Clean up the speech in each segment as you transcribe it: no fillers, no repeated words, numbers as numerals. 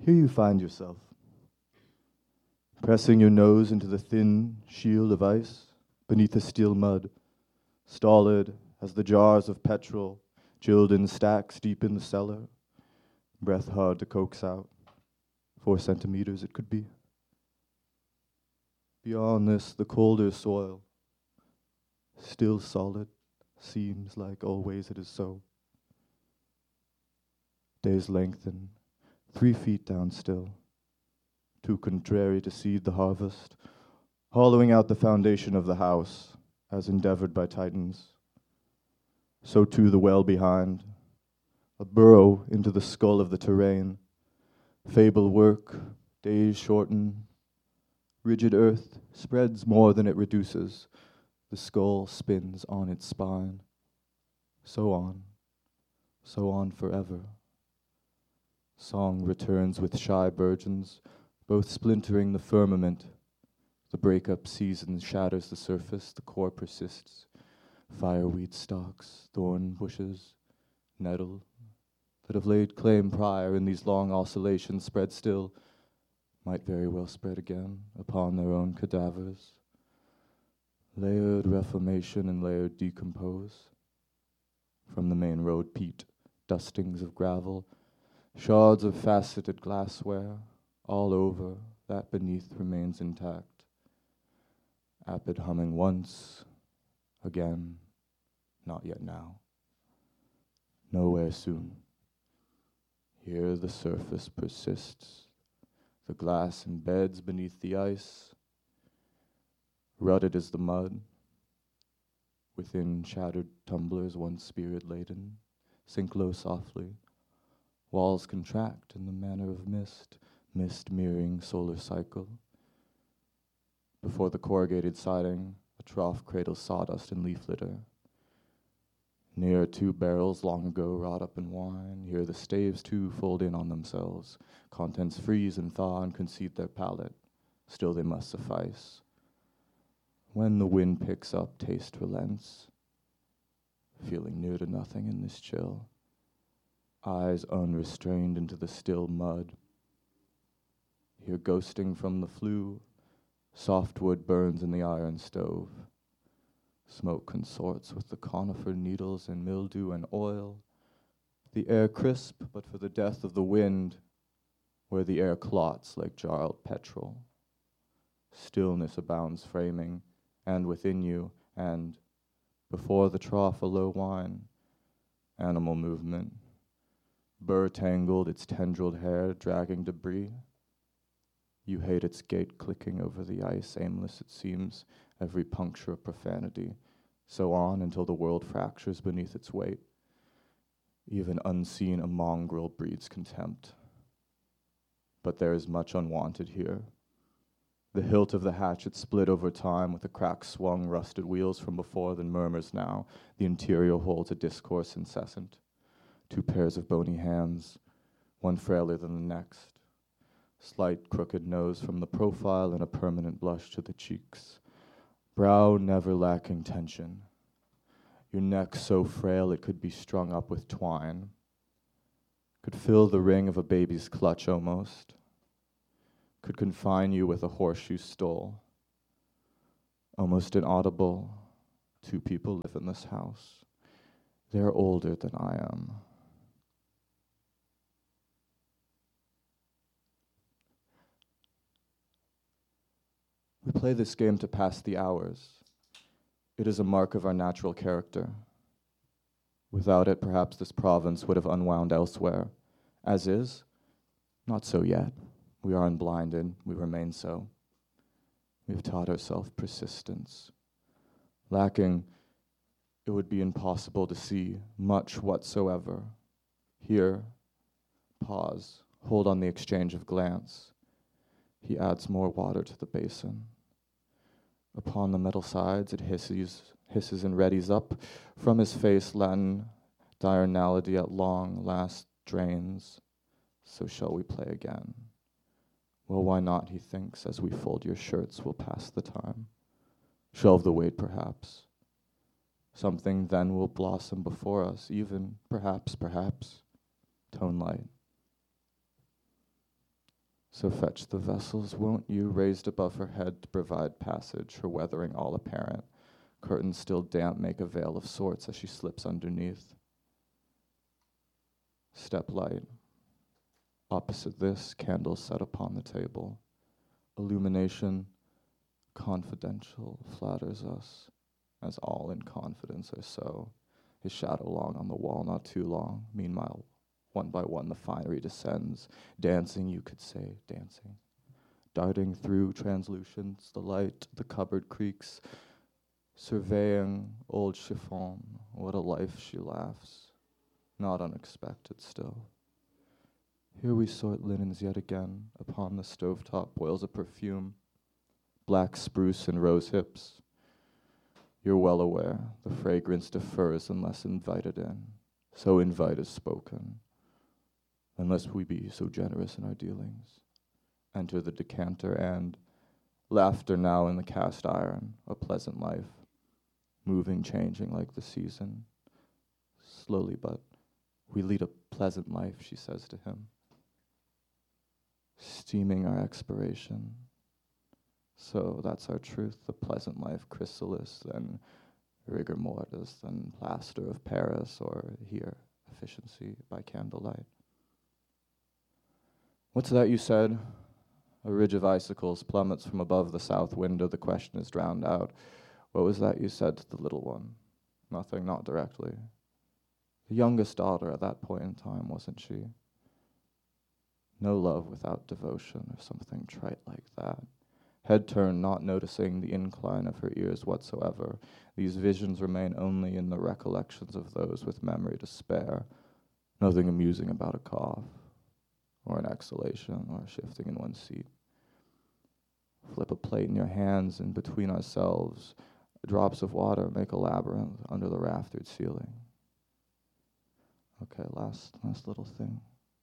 Here you find yourself, pressing your nose into the thin shield of ice beneath the steel mud, stolid as the jars of petrol chilled in stacks deep in the cellar, breath hard to coax out. 4 centimeters it could be. Beyond this, the colder soil, still solid, seems like always it is so. Days lengthen, 3 feet down still, too contrary to seed the harvest, hollowing out the foundation of the house, as endeavored by Titans. So too the well behind, a burrow into the skull of the terrain. Fable work, days shorten. Rigid earth spreads more than it reduces. The skull spins on its spine. So on forever. Song returns with shy burgeons, both splintering the firmament. The breakup season shatters the surface, the core persists. Fireweed stalks, thorn bushes, nettle, that have laid claim prior in these long oscillations spread still, might very well spread again upon their own cadavers. Layered reformation and layered decompose. From the main road peat, dustings of gravel, shards of faceted glassware, all over, that beneath remains intact. Apid humming once, again, not yet now. Nowhere soon. Here the surface persists, the glass embeds beneath the ice. Rutted is the mud. Within shattered tumblers, once spirit-laden, sink low softly. Walls contract in the manner of mist, mist mirroring solar cycle. Before the corrugated siding, a trough cradles sawdust and leaf litter. Near 2 barrels long ago wrought up in wine, here the staves too fold in on themselves. Contents freeze and thaw and concede their palate. Still they must suffice. When the wind picks up, taste relents. Feeling near to nothing in this chill. Eyes unrestrained into the still mud. Here ghosting from the flue, soft wood burns in the iron stove. Smoke consorts with the conifer needles and mildew and oil. The air crisp, but for the death of the wind, where the air clots like jarred petrol. Stillness abounds framing, and within you, and before the trough a low whine, animal movement. Burr tangled its tendrilled hair, dragging debris. You hate its gait clicking over the ice, aimless it seems, every puncture of profanity, so on until the world fractures beneath its weight. Even unseen, a mongrel breeds contempt. But there is much unwanted here. The hilt of the hatchet split over time with the crack swung rusted wheels from before, then murmurs now. The interior holds a discourse incessant. 2 pairs of bony hands, one frailer than the next. Slight crooked nose from the profile and a permanent blush to the cheeks. Brow never lacking tension. Your neck so frail it could be strung up with twine. Could fill the ring of a baby's clutch almost. Could confine you with a horseshoe stole. Almost inaudible. 2 people live in this house. They're older than I am. We play this game to pass the hours. It is a mark of our natural character. Without it, perhaps this province would have unwound elsewhere. As is, not so yet. We are unblinded, we remain so. We have taught ourselves persistence. Lacking, it would be impossible to see much whatsoever. Here, pause, hold on the exchange of glance. He adds more water to the basin. Upon the metal sides, it hisses and readies up. From his face, Latin diurnality at long last drains. So shall we play again? Well, why not, he thinks, as we fold your shirts, we'll pass the time. Shelve the weight, perhaps. Something then will blossom before us, even, perhaps, tone light. So fetch the vessels, won't you, raised above her head to provide passage, her weathering all apparent, curtains still damp make a veil of sorts as she slips underneath. Step light. Opposite this, candles set upon the table. Illumination, confidential, flatters us, as all in confidence are so. His shadow long on the wall, not too long. Meanwhile, one by one the finery descends, dancing, you could say, dancing. Darting through translucence, the light, the cupboard creaks, surveying old chiffon, what a life she laughs, not unexpected still. Here we sort linens yet again, upon the stovetop boils a perfume, black spruce and rose hips. You're well aware, the fragrance defers unless invited in, so invite is spoken, unless we be so generous in our dealings. Enter the decanter and laughter now in the cast iron, a pleasant life, moving, changing like the season. Slowly, but we lead a pleasant life, she says to him. Steaming our expiration. So that's our truth, the pleasant life, chrysalis, then rigor mortis, then plaster of Paris, or here, efficiency by candlelight. What's that you said? A ridge of icicles plummets from above the south window. The question is drowned out. What was that you said to the little one? Nothing, not directly. The youngest daughter at that point in time, wasn't she? No love without devotion, or something trite like that. Head turned, not noticing the incline of her ears whatsoever. These visions remain only in the recollections of those with memory to spare. Nothing amusing about a cough, or an exhalation, or shifting in one's seat. Flip a plate in your hands, and between ourselves, drops of water make a labyrinth under the raftered ceiling. Okay, last little thing.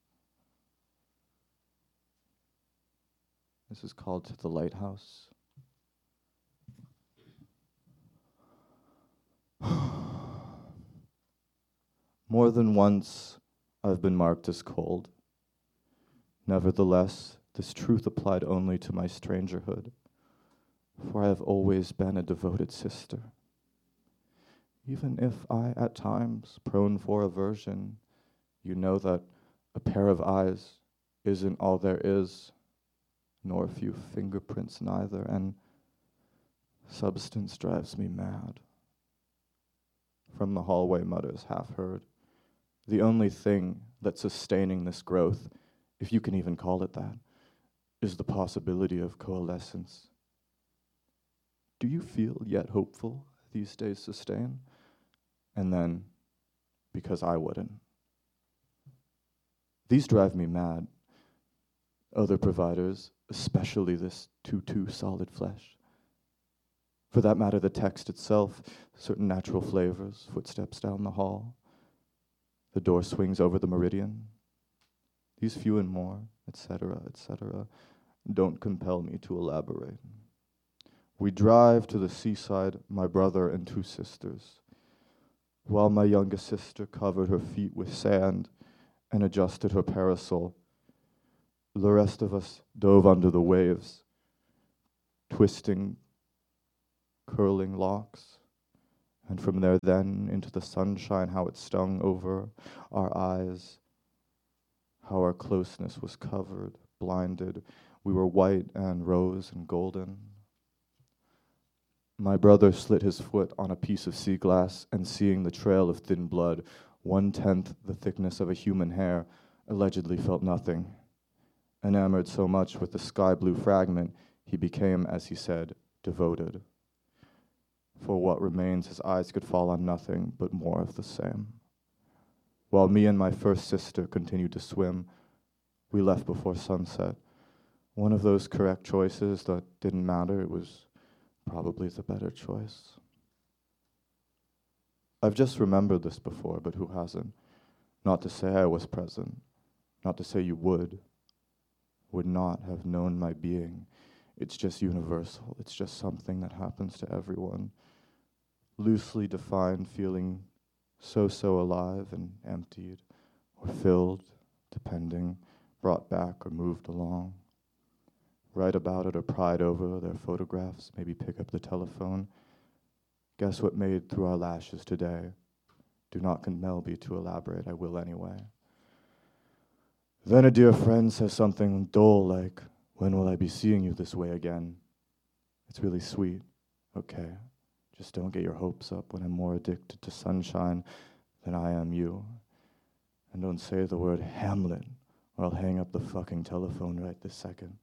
This is called To the Lighthouse. More than once, I've been marked as cold. Nevertheless, this truth applied only to my strangerhood, for I have always been a devoted sister. Even if I, at times, prone for aversion, you know that a pair of eyes isn't all there is, nor a few fingerprints neither, and substance drives me mad. From the hallway mutters half heard, the only thing that's sustaining this growth, if you can even call it that, is the possibility of coalescence. Do you feel yet hopeful these days sustain? And then, because I wouldn't. These drive me mad. Other providers, especially this too solid flesh. For that matter, the text itself, certain natural flavors, footsteps down the hall. The door swings over the meridian. These few and more, etc., don't compel me to elaborate. We drive to the seaside, my brother and two sisters, while my youngest sister covered her feet with sand and adjusted her parasol. The rest of us dove under the waves, twisting, curling locks, and from there then into the sunshine, how it stung over our eyes, how our closeness was covered, blinded. We were white and rose and golden. My brother slit his foot on a piece of sea glass, and seeing the trail of thin blood, 1/10 the thickness of a human hair, allegedly felt nothing. Enamored so much with the sky blue fragment, he became, as he said, devoted. For what remains, his eyes could fall on nothing but more of the same. While me and my first sister continued to swim, we left before sunset. One of those correct choices that didn't matter, it was probably the better choice. I've just remembered this before, but who hasn't? Not to say I was present, not to say you would not have known my being. It's just universal. It's just something that happens to everyone. Loosely defined feeling so alive and emptied, or filled, depending, brought back or moved along. write about it or pride over their photographs, maybe pick up the telephone. Guess what made through our lashes today? Do not compel me to elaborate, I will anyway. Then a dear friend says something dull like, when will I be seeing you this way again? It's really sweet, okay. Just don't get your hopes up when I'm more addicted to sunshine than I am you. And don't say the word Hamlet, or I'll hang up the fucking telephone right this second.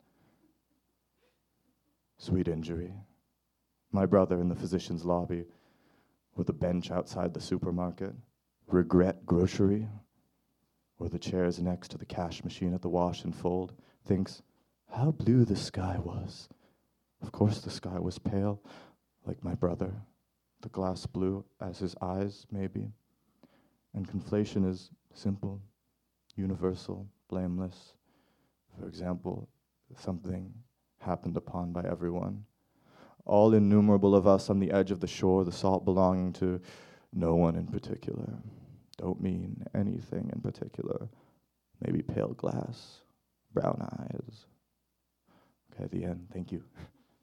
Sweet injury. My brother in the physician's lobby, or the bench outside the supermarket. Regret grocery, or the chairs next to the cash machine at the wash and fold, thinks, how blue the sky was. Of course the sky was pale, like my brother, the glass blue as his eyes, maybe. And conflation is simple, universal, blameless. For example, something happened upon by everyone. All innumerable of us on the edge of the shore, the salt belonging to no one in particular. Don't mean anything in particular. Maybe pale glass, brown eyes. Okay, the end. Thank you.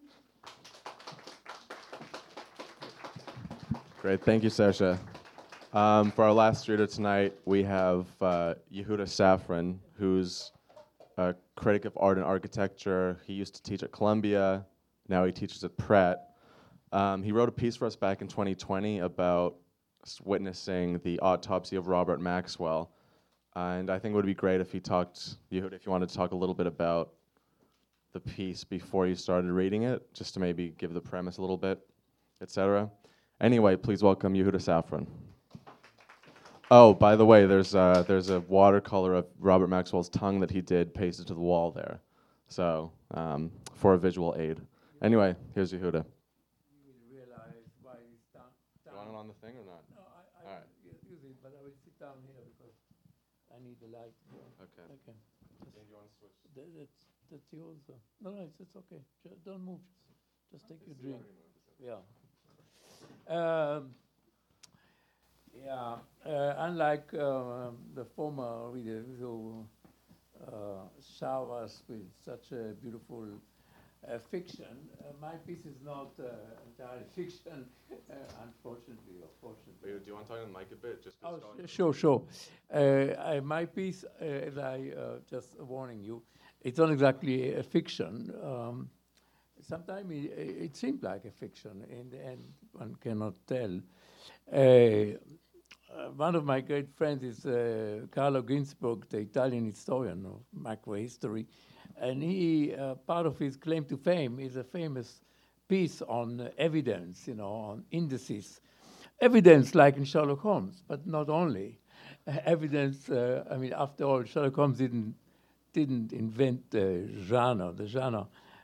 Great, thank you, Sasha. For our last reader tonight, we have Yehuda Safran, who's a critic of art and architecture. He used to teach at Columbia. Now he teaches at Pratt. He wrote a piece for us back in 2020 about witnessing the autopsy of Robert Maxwell. And I think it would be great if Yehuda, if you wanted to talk a little bit about the piece before you started reading it, just to maybe give the premise a little bit, etc. Anyway, please welcome Yehuda Safran. Oh, by the way, there's a watercolor of Robert Maxwell's tongue that he did pasted to the wall there, so for a visual aid. Anyway, here's Yehuda. You will realize why it's down. You want it on the thing or not? No, I All right. use it, but I will sit down here because I need the light. Okay. Okay. Do you want to switch? That's yours. No, it's okay. Don't move. Just take your drink. Yeah. Unlike the former reader who showers with such a beautiful fiction, my piece is not entirely fiction, unfortunately or fortunately. Do you want to talk on the mic a bit? Just Sure. My piece, as I just warning you, it's not exactly a fiction. Sometimes it seems like a fiction. In the end, one cannot tell. One of my great friends is Carlo Ginzburg, the Italian historian of macrohistory, and he part of his claim to fame is a famous piece on evidence, on indices. Evidence like in Sherlock Holmes, but not only. Evidence, after all, Sherlock Holmes didn't invent the genre. The genre,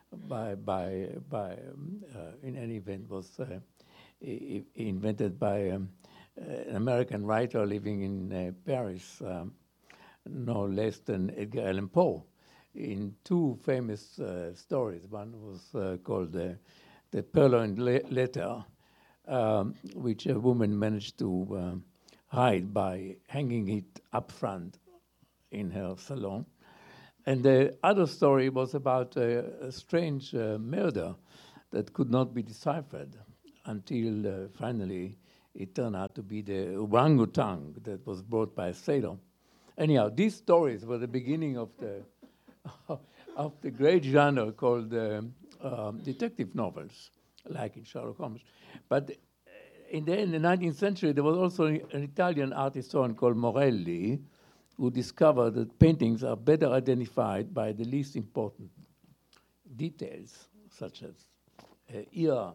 in any event, was invented by an American writer living in Paris, no less than Edgar Allan Poe, in two famous stories. One was called the Purloined Letter, which a woman managed to hide by hanging it up front in her salon. And the other story was about a strange murder that could not be deciphered until finally it turned out to be the orangutan that was brought by a sailor. Anyhow, these stories were the beginning of the great genre called detective novels, like in Sherlock Holmes. But in the 19th century, there was also an Italian art historian called Morelli, who discovered that paintings are better identified by the least important details, such as ear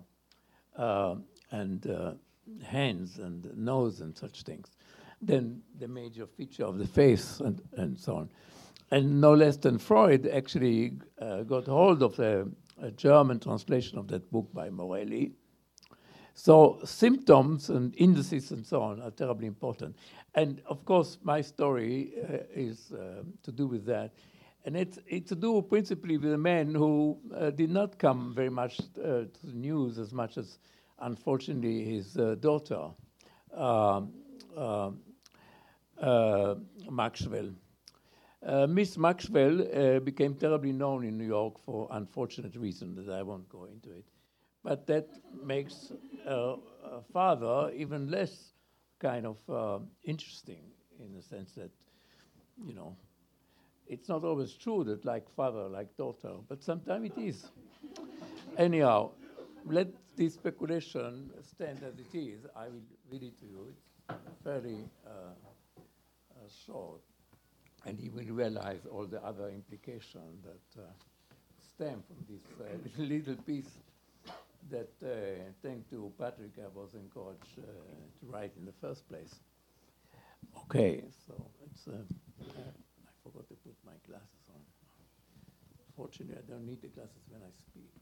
and hands and nose and such things, than the major feature of the face and so on. And no less than Freud actually got hold of a German translation of that book by Morelli. So symptoms and indices and so on are terribly important. And of course, my story is to do with that. And it's to do principally with a man who did not come very much to the news as much as, unfortunately, his daughter, Maxwell. Miss Maxwell became terribly known in New York for unfortunate reasons that I won't go into it. But that makes her father even less kind of interesting in the sense that, you know, it's not always true that like father, like daughter, but sometimes it is. Anyhow, let this speculation stand as it is. I will read it to you. It's fairly short, and you will realize all the other implications that stem from this little piece that, thanks to Patrick, I was encouraged to write in the first place. Okay, so it's. I forgot to put my glasses on. Fortunately, I don't need the glasses when I speak.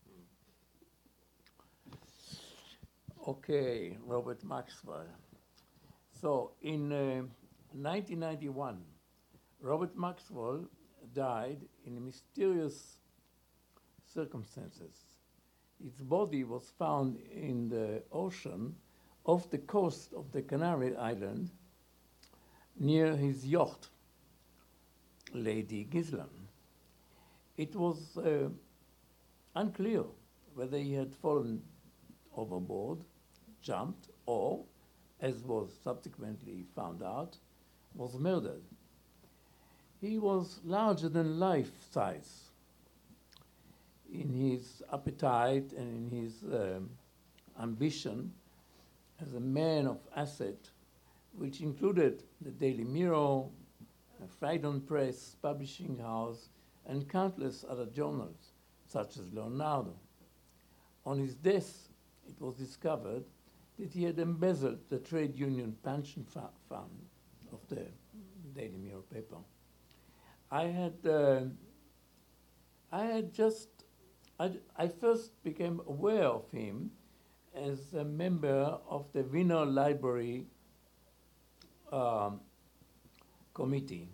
Okay, Robert Maxwell. So in 1991, Robert Maxwell died in mysterious circumstances. His body was found in the ocean off the coast of the Canary Island near his yacht, Lady Gisland. It was unclear whether he had fallen overboard, jumped, or, as was subsequently found out, was murdered. He was larger than life size in his appetite and in his ambition as a man of asset, which included the Daily Mirror, Friedon Press, publishing house, and countless other journals, such as Leonardo. On his death, it was discovered that he had embezzled the trade union pension fund of the Daily Mirror paper. I first became aware of him as a member of the Wiener Library committee.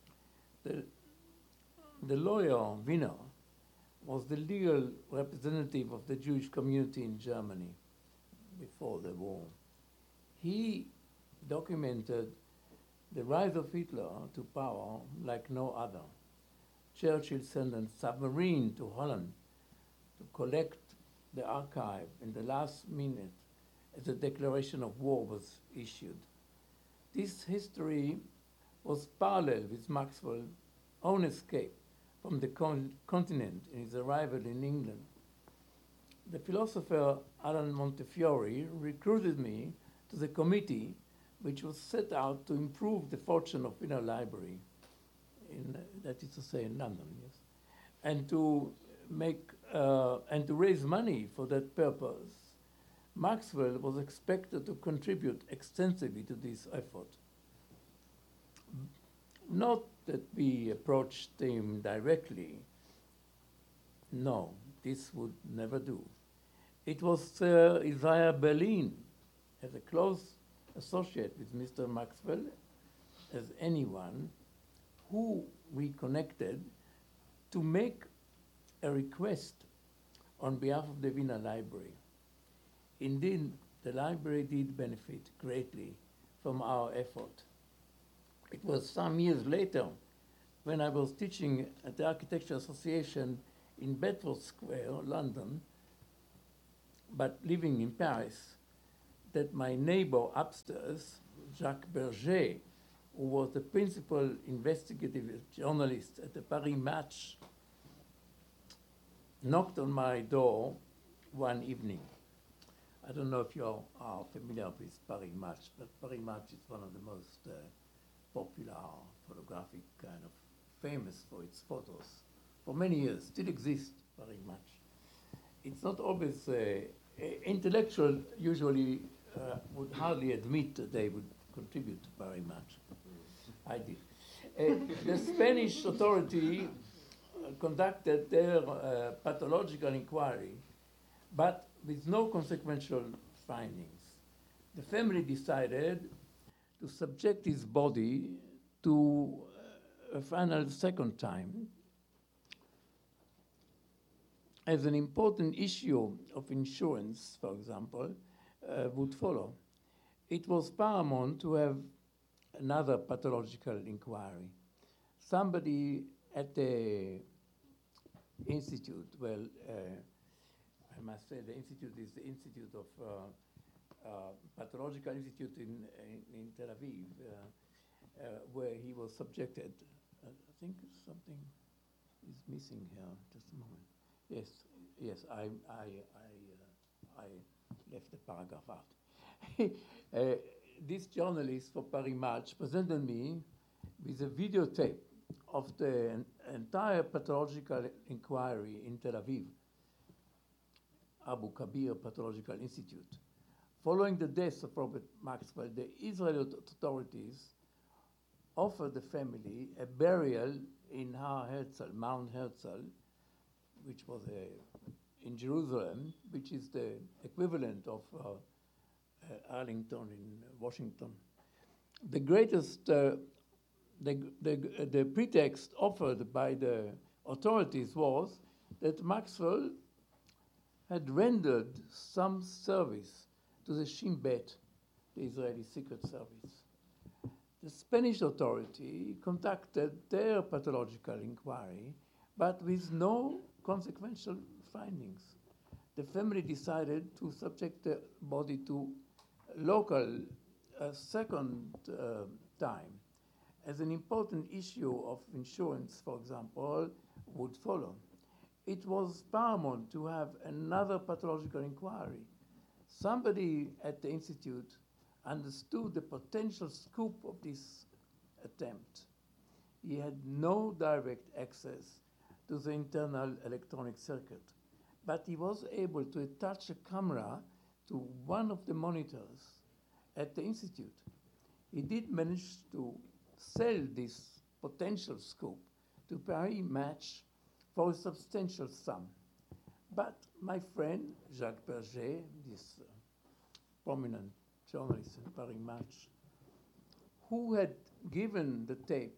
The lawyer, Wiener, was the legal representative of the Jewish community in Germany before the war. He documented the rise of Hitler to power like no other. Churchill sent a submarine to Holland to collect the archive in the last minute as a declaration of war was issued. This history was parallel with Maxwell's own escape from the continent in his arrival in England. The philosopher Alan Montefiore recruited me to the committee which was set out to improve the fortune of Wiener Library, that is to say in London, yes, and to raise money for that purpose. Maxwell was expected to contribute extensively to this effort. Not that we approached him directly. No, this would never do. It was Sir Isaiah Berlin, as a close associate with Mr. Maxwell, as anyone, who we connected to make a request on behalf of the Wiener Library. Indeed, the library did benefit greatly from our effort. It was some years later, when I was teaching at the Architecture Association in Bedford Square, London, but living in Paris, that my neighbor upstairs, Jacques Berger, who was the principal investigative journalist at the Paris Match, knocked on my door one evening. I don't know if you are familiar with Paris Match, but Paris Match is one of the most popular photographic kind of famous for its photos. For many years, still exists Paris Match. It's not always, intellectual usually would hardly admit that they would contribute to Paris Match. I did. The Spanish authority conducted their pathological inquiry, but with no consequential findings. The family decided to subject his body to a final second time as an important issue of insurance, for example, would follow. It was paramount to have another pathological inquiry. somebody at the institute, well, I must say the institute is the Institute of Pathological Institute in Tel Aviv, where he was subjected. I think something is missing here. Just a moment. Yes, I left the paragraph out. This journalist for Paris Match presented me with a videotape of the entire pathological inquiry in Tel Aviv, Abu Kabir Pathological Institute. Following the death of Robert Maxwell, the Israeli authorities offered the family a burial in Har Herzl, Mount Herzl, which was in Jerusalem, which is the equivalent of Arlington in Washington. The greatest, the pretext offered by the authorities was that Maxwell had rendered some service to the Shin Bet, the Israeli Secret Service. The Spanish authority conducted their pathological inquiry, but with no consequential findings. The family decided to subject the body to local second time, as an important issue of insurance, for example, would follow. It was paramount to have another pathological inquiry. Somebody at the Institute understood the potential scope of this attempt. He had no direct access to the internal electronic circuit, but he was able to attach a camera to one of the monitors at the Institute. He did manage to sell this potential scope to Paris Match for a substantial sum. But my friend, Jacques Berger, this prominent journalist in Paris Match, who had given the tape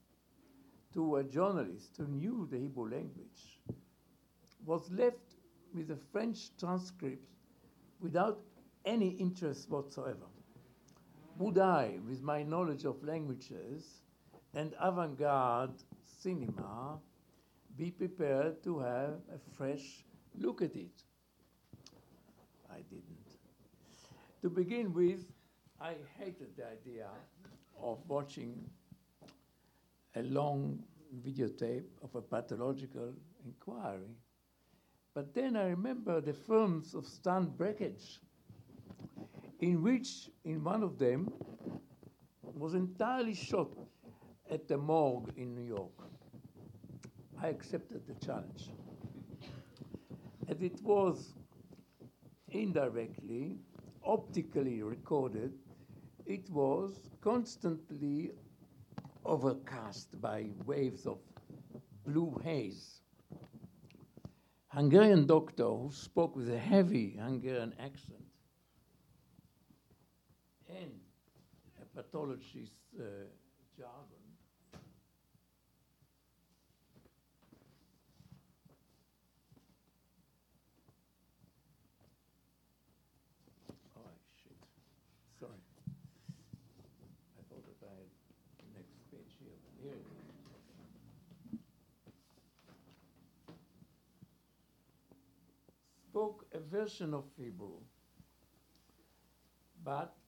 to a journalist who knew the Hebrew language, was left with a French transcript without any interest whatsoever. Would I, with my knowledge of languages and avant-garde cinema, be prepared to have a fresh look at it? I didn't. To begin with, I hated the idea of watching a long videotape of a pathological inquiry. But then I remember the films of Stan Brakhage, in which, in one of them, was entirely shot at the morgue in New York. I accepted the challenge. As it was indirectly, optically recorded, it was constantly overcast by waves of blue haze. Hungarian doctor who spoke with a heavy Hungarian accent and a pathologist's jargon Sorry. I thought that I had the next page here. Here it is. Spoke a version of Hebrew, but